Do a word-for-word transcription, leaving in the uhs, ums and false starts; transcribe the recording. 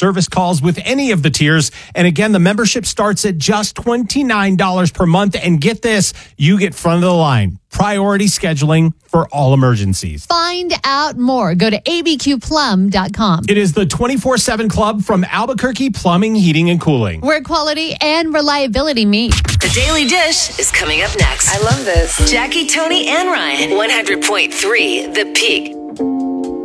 service calls with any of the tiers. And again, the membership starts at just twenty-nine dollars per month. And get this, you get front of the line priority scheduling for all emergencies. Find out more. Go to a b q plum dot com. It is the twenty-four seven club from Albuquerque Plumbing, Heating, and Cooling, where quality and reliability meet. The Daily Dish is coming up next. I love this. Jackie, Tony, and Ryan. one hundred point three The Peak.